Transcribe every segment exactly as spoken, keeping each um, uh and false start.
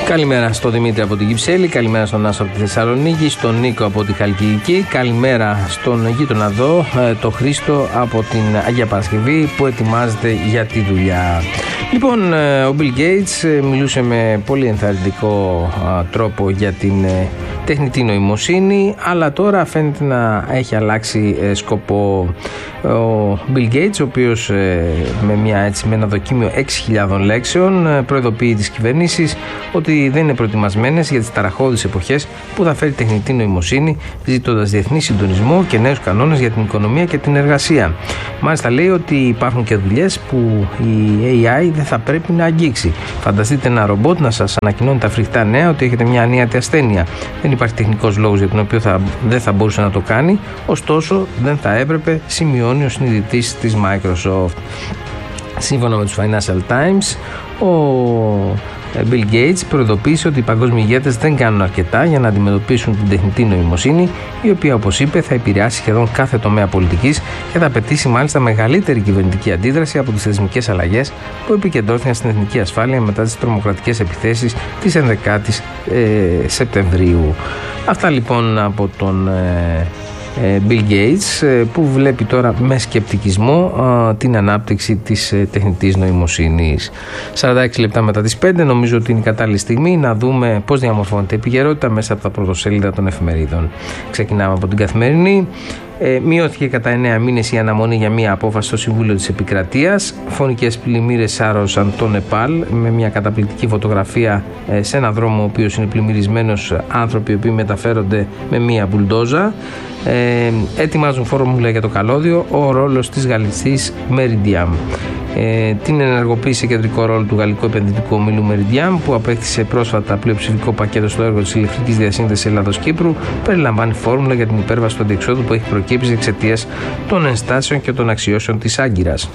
Καλημέρα στον Δημήτρη από την Κυψέλη, καλημέρα στον Άσο από τη Θεσσαλονίκη, στον Νίκο από τη Χαλκιδική, καλημέρα στον γείτονα εδώ, το Χρήστο από την Αγία Παρασκευή που ετοιμάζεται για τη δουλειά. Λοιπόν, ο Bill Gates μιλούσε με πολύ ενθαρρυντικό τρόπο για την τεχνητή νοημοσύνη, αλλά τώρα φαίνεται να έχει αλλάξει σκοπό. Ο Bill Gates, ο οποίος με, μια, έτσι, με ένα δοκίμιο έξι χιλιάδων λέξεων προειδοποιεί τις κυβερνήσεις ότι δεν είναι προετοιμασμένες για τις ταραχώδεις εποχές που θα φέρει τεχνητή νοημοσύνη, ζητώντας διεθνή συντονισμό και νέους κανόνες για την οικονομία και την εργασία. Μάλιστα λέει ότι υπάρχουν και δουλειές που η έι άι δεν θα πρέπει να αγγίξει. Φανταστείτε ένα ρομπότ να σας ανακοινώνει τα φρικτά νέα ότι έχετε μια ανίατη ασθένεια. Δεν υπάρχει τεχνικός λόγος για τον οποίο θα, δεν θα μπορούσε να το κάνει, ωστόσο δεν θα έπρεπε, σημειώνει ο συνειδητής της Microsoft. Σύμφωνα με τους Financial Times, ο Bill Gates προειδοποίησε ότι οι παγκόσμιοι ηγέτες δεν κάνουν αρκετά για να αντιμετωπίσουν την τεχνητή νοημοσύνη, η οποία, όπως είπε, θα επηρεάσει σχεδόν κάθε τομέα πολιτικής και θα απαιτήσει μάλιστα μεγαλύτερη κυβερνητική αντίδραση από τις θεσμικές αλλαγές που επικεντρώθηκαν στην εθνική ασφάλεια μετά τις τρομοκρατικές επιθέσεις της ενδεκάτης ε, Σεπτεμβρίου. Αυτά λοιπόν από τον ε, Bill Gates, που βλέπει τώρα με σκεπτικισμό την ανάπτυξη της τεχνητής νοημοσύνης. σαράντα έξι λεπτά μετά τις πέντε, νομίζω ότι είναι η κατάλληλη στιγμή να δούμε πώς διαμορφώνεται η επικαιρότητα μέσα από τα πρωτοσέλιδα των εφημερίδων. Ξεκινάμε από την Καθημερινή. Ε, μειώθηκε κατά εννέα μήνες η αναμονή για μια απόφαση στο Συμβούλιο της Επικρατείας. Φωνικές πλημμύρες σάρωσαν το Νεπάλ με μια καταπληκτική φωτογραφία ε, σε ένα δρόμο ο οποίος είναι πλημμυρισμένος, άνθρωποι οι οποίοι μεταφέρονται με μια μπουλντόζα. Ε, ετοιμάζουν φόρμουλα για το καλώδιο, ο ρόλος της γαλλικής Meridiam. Ε, την ενεργοποίησε κεντρικό ρόλο του γαλλικού επενδυτικού ομίλου Meridiam, που απέκτησε πρόσφατα πλειοψηφικό πακέτο στο έργο της ηλεκτρικής διασύνδεσης Ελλάδος-Κύπρου. Περιλαμβάνει φόρμουλα για την υπέρβαση του αντιεξόδου που έχει προκύψει εξαιτίας των ενστάσεων και των αξιώσεων της Άγκυρας.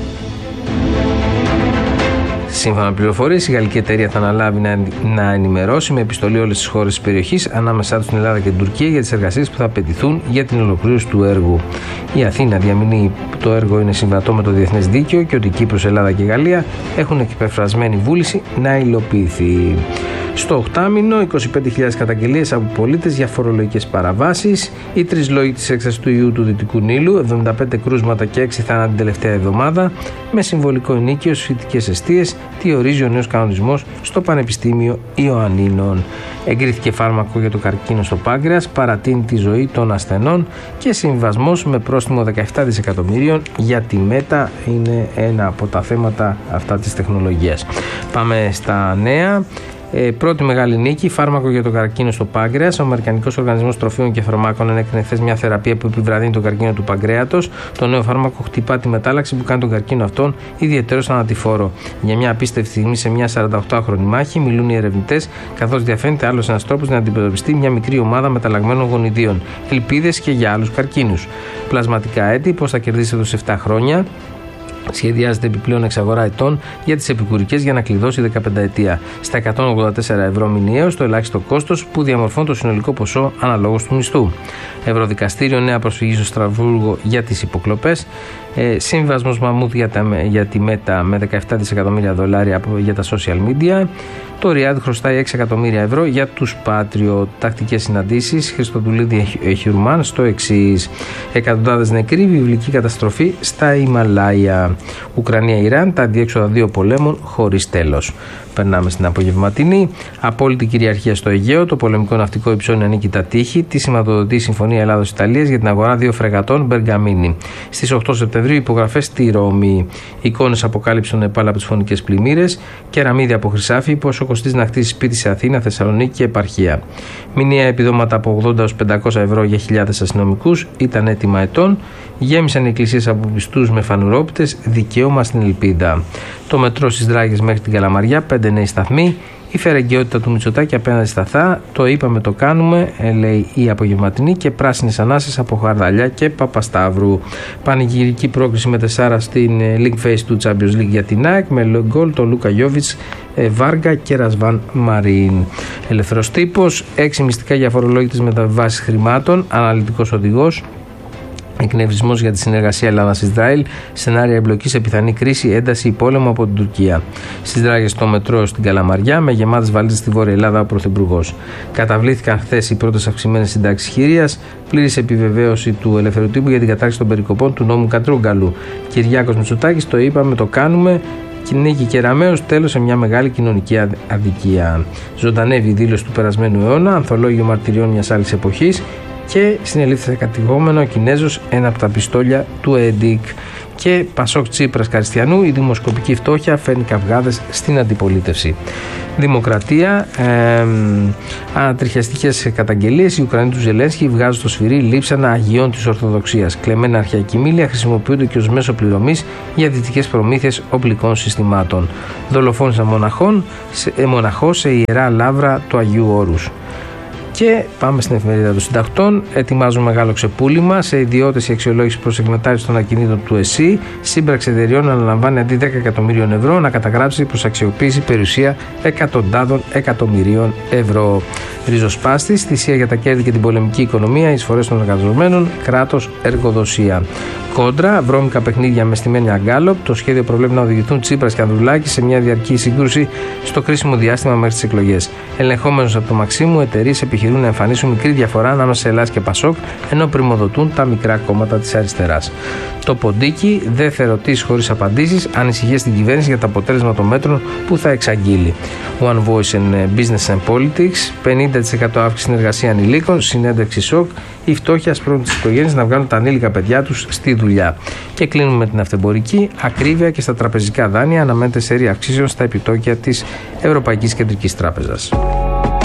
Σύμφωνα με πληροφορίες, η γαλλική εταιρεία θα αναλάβει να, να ενημερώσει με επιστολή όλες τις χώρες της περιοχής, ανάμεσά τους την Ελλάδα και την Τουρκία, για τις εργασίες που θα απαιτηθούν για την ολοκλήρωση του έργου. Η Αθήνα διαμηνεί το έργο είναι συμβατό με το διεθνές δίκαιο και ότι η Κύπρος, Ελλάδα και η Γαλλία έχουν εκπεφρασμένη βούληση να υλοποιηθεί. Στο οκτάμηνο, είκοσι πέντε χιλιάδες καταγγελίες από πολίτες για φορολογικές παραβάσεις. Οι τρεις λόγοι της έξαρσης του ιού του Δυτικού Νείλου, εβδομήντα πέντε κρούσματα και έξι θάνατοι την τελευταία εβδομάδα, με συμβολικό ενίκιο στις φοιτητικές εστίες, τι ορίζει ο νέος κανονισμός στο Πανεπιστήμιο Ιωαννίνων. Εγκρίθηκε φάρμακο για το καρκίνο στο πάγκρεας, παρατείνει τη ζωή των ασθενών και συμβασμός με πρόστιμο δεκαεπτά δισεκατομμύριων για τη Μέτα είναι ένα από τα θέματα αυτά της τεχνολογίας. Πάμε στα νέα. Ε, πρώτη μεγάλη νίκη, φάρμακο για το καρκίνο στο πάγκρεας. Ο Αμερικανικός Οργανισμός Τροφίμων και Φαρμάκων ενέκρινε χθες μια θεραπεία που επιβραδύνει τον καρκίνο του παγκρέατος. Το νέο φάρμακο χτυπά τη μετάλλαξη που κάνει τον καρκίνο αυτόν ιδιαίτερο θανατηφόρο. Για μια απίστευτη στιγμή σε μια σαρανταοκτάχρονη μάχη, μιλούν οι ερευνητές, καθώς διαφαίνεται άλλος ένας τρόπος να αντιμετωπιστεί μια μικρή ομάδα μεταλλαγμένων γονιδίων. Ελπίδες και για άλλους καρκίνους. Πλασματικά έτη, πώς θα κερδίσετε σε επτά χρόνια. Σχεδιάζεται επιπλέον εξαγορά ετών για τις επικουρικές για να κλειδώσει δεκαπενταετία στα εκατόν ογδόντα τέσσερα ευρώ μηνιαίως, το ελάχιστο κόστος που διαμορφώνει το συνολικό ποσό αναλόγως του μισθού. Ευρωδικαστήριο, νέα προσφυγή στο Στρασβούργο για τις υποκλοπές. Ε, Σύμβασμος μαμούθ για, για τη Μέτα με δεκαεπτά δισεκατομμύρια δολάρια για τα social media. Το Ριάντ χρωστάει έξι εκατομμύρια ευρώ για τους Πάτριο. Τακτικές συναντήσεις. Χριστοδουλίδη Χιουρμάν στο εξής. Εκατοντάδες νεκροί, βιβλική καταστροφή στα Ιμαλάια. Ουκρανία-Ιράν, τα αντιέξοδα δύο πολέμων χωρίς τέλος. Περνάμε στην απογευματινή. Απόλυτη κυριαρχία στο Αιγαίο. Το πολεμικό ναυτικό υψώνει ανίκητα τείχη. Τη σηματοδοτεί η Συμφωνία Ελλάδος-Ιταλίας για την αγορά δύο φρεγατών Μπεργαμίνη. Στις οκτώ Σεπτεμβρίου υπογραφές στη Ρώμη. Εικόνες αποκάλυψη στον Νεπάλ από τις φωνικές πλημμύρες. Κεραμίδια από χρυσάφι. Πόσο κοστίζει να χτίσει σπίτι σε Αθήνα, Θεσσαλονίκη και επαρχία. Μηνιαία επιδόματα από ογδόντα έως πεντακόσια ευρώ για χιλιάδες αστυνομικούς. Ήταν έτοιμα ετών. Γέμισαν οι εκκλησίες από πιστούς με φανουρόπιτες. Δικαίωμα στην ελπίδα. Το μετρό στις Δράγες μέχρι την Καλαμαριά. Πέντε νέοι σταθμοί. Η φερεγγιότητα του Μητσοτάκη απέναντι στα ΘΑ. Το είπαμε, το κάνουμε, λέει η απογευματινή. Και πράσινες ανάσες από Χαρδαλιά και Παπασταύρου. Πανηγυρική πρόκριση με τεσσάρα στην League Phase του Champions League για την ΑΕΚ. Με γκολ το Λούκα Γιόβιτς, Βάργα και Ρασβάν Μαρίν. Ελεύθερος τύπος. Έξι μυστικά για αφορολόγητες μεταβάσεις χρημάτων. Αναλυτικός οδηγός. Εκνευρισμός για τη συνεργασία Ελλάδα-Ισραήλ, σενάρια εμπλοκή σε πιθανή κρίση, ένταση ή πόλεμο από την Τουρκία. Στις δράγες στο μετρό στην Καλαμαριά, με γεμάτες βαλίτσες στη Βόρεια Ελλάδα ο Πρωθυπουργός. Καταβλήθηκαν χθες οι πρώτες αυξημένες συντάξεις χειρίας, πλήρης επιβεβαίωση του ελεύθερου τύπου για την κατάργηση των περικοπών του νόμου Κατρούγκαλου. Κυριάκος Μητσοτάκης, το είπαμε, το κάνουμε. Νίκη Κεραμέως, τέλος σε μια μεγάλη κοινωνική αδικία. Ζωντανεύει η δήλωση του περασμένου αιώνα, ανθολόγιο μαρτυριών μιας άλλης εποχής. Και συνελήφθη κατηγόμενο ο Κινέζος, ένα από τα πιστόλια του ΕΔΙΚ. Και Πασόκ Τσίπρας Καριστιανού, η δημοσκοπική φτώχεια φέρνει καυγάδες στην αντιπολίτευση. Δημοκρατία, ε, ανατριχιαστικές καταγγελίες. Οι Ουκρανοί του Ζελένσκι βγάζουν στο σφυρί λείψανα αγιών της Ορθοδοξίας. Κλεμμένα αρχαία κοιμήλια χρησιμοποιούνται και ως μέσο πληρωμής για δυτικές προμήθειες οπλικών συστημάτων. Δολοφόνησαν μοναχών, σε, ε, μοναχό σε ιερά λάβρα του Αγίου Όρους. Και πάμε στην εφημερίδα των συντακτών. Ετοιμάζουν μεγάλο ξεπούλημα. Σε ιδιώτες η αξιολόγηση προς εκμετάλλευση των ακινήτων του ΕΣΥ. Σύμπραξη εταιρεών αναλαμβάνει αντί δέκα εκατομμύριων ευρώ να καταγράψει προς αξιοποίηση περιουσία εκατοντάδων εκατομμυρίων ευρώ. Ριζοσπάστης, θυσία για τα κέρδη και την πολεμική οικονομία, εισφορές των εργαζομένων, κράτος, εργοδοσία. Κόντρα, βρώμικα παιχνίδια με στημένη αγκάλοπ. Το σχέδιο προβλέπει να οδηγηθούν Τσίπρας και Ανδρουλάκη σε μια διαρκή σύγκρουση στο κρίσιμο διάστημα μέχρι τις εκλογές. Ελεγχόμενος από το Μαξίμου, εταιρείες επιχειρούν να εμφανίσουν μικρή διαφορά ανάμεσα σε Ελλάς και Πασόκ, ενώ πρημοδοτούν τα μικρά κόμματα της αριστεράς. Το ποντίκι, δεν θα ερωτήσει χωρίς απαντήσεις, ανησυχίες στην κυβέρνηση για το αποτέλεσμα των μέτρων που θα εξαγγείλει. One Voice in Business and Politics, πενήντα τοις εκατό αύξηση στην εργασία ανηλίκων, συνέντευξη σοκ, η φτώχεια σπρώχνει τις οικογένειες να βγάλουν τα ανήλικα παιδιά τους στη δουλειά. Και κλείνουμε με την αυτεμπορική. Ακρίβεια και στα τραπεζικά δάνεια, αναμένεται σερία αυξήσεων στα επιτόκια της Ευρωπαϊκής Κεντρικής Τράπεζας.